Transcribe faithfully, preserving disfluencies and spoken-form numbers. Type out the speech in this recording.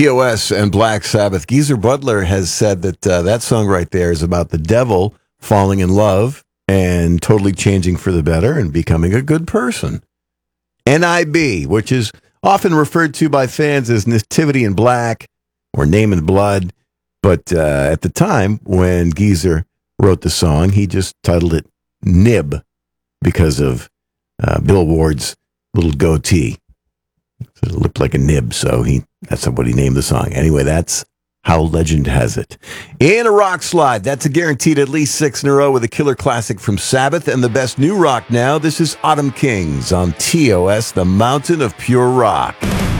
T O S and Black Sabbath. Geezer Butler has said that uh, that song right there is about the devil falling in love and totally changing for the better and becoming a good person. N I B, which is often referred to by fans as Nativity in Black or Name in Blood. But uh, at the time when Geezer wrote the song, he just titled it Nib because of uh, Bill Ward's little goatee. It looked like a nib, so he that's what he named the song. Anyway, that's how legend has it. In a rock slide, that's a guaranteed at least six in a row with a killer classic from Sabbath and the best new rock now. This is Autumn Kings on T O S, the mountain of pure rock.